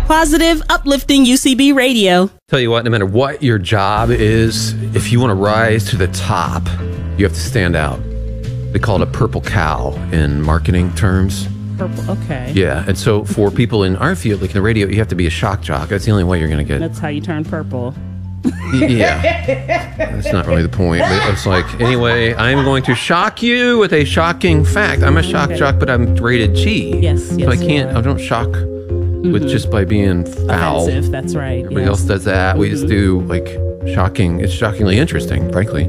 Positive, uplifting UCB radio. Tell you what, no matter what your job is, if you want to rise to the top, you have to stand out. They call it a purple cow in marketing terms. Purple, okay. Yeah, and so for people in our field, like in the radio, you have to be a shock jock. That's the only way you're going to get. That's how you turn purple. Yeah, that's not really the point. But it's like, anyway, I'm going to shock you with a shocking fact. I'm a shock jock, but I'm rated G. Yes, so I can't. I don't shock with just by being foul. Offensive, that's right. Everybody else does that. We just do like shocking. It's shockingly interesting, frankly.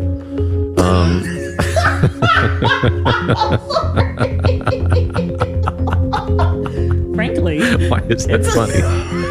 Frankly. Why is that funny?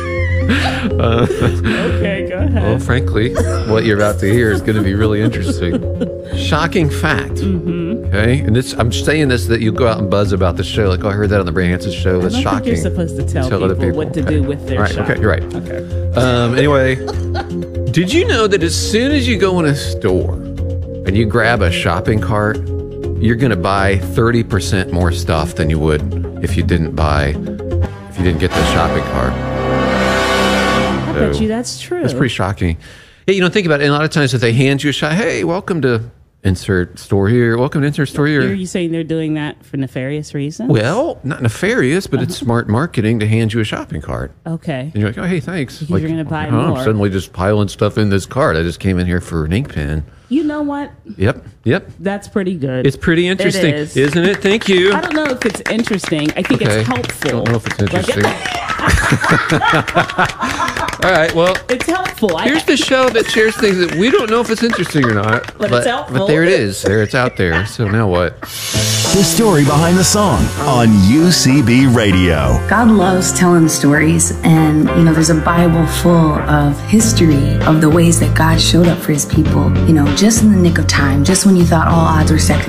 Okay, go ahead. Well, frankly, what you're about to hear is going to be really interesting. Shocking fact. Okay, and I'm saying this so that you go out and buzz about the show. Like, oh, I heard that on the Bray Hansen show. That's I don't shocking. think you're supposed to tell other people what to do with their shock. Okay, you're right. Okay. Anyway, did you know that as soon as you go in a store and you grab a shopping cart, you're going to buy 30% more stuff than you would if you didn't get the shopping cart? I bet you that's true. That's pretty shocking. Hey, think about it. And a lot of times if they hand you a shot, hey, welcome to insert store here. Welcome to insert store here. Are you saying they're doing that for nefarious reasons? Well, not nefarious, but it's smart marketing to hand you a shopping cart. Okay. And you're like, oh, hey, thanks. You're going to buy more. I'm suddenly just piling stuff in this cart. I just came in here for an ink pen. You know what? Yep. That's pretty good. It's pretty interesting, isn't it? Thank you. I don't know if it's interesting. I think it's helpful. I don't know if it's interesting. All right, well, it's helpful. Here's the show that shares things that we don't know if it's interesting or not. But it's helpful. But there it is. It's out there. So now what? The story behind the song on UCB Radio. God loves telling stories, and there's a Bible full of history of the ways that God showed up for his people, just in the nick of time, just when you thought all odds were set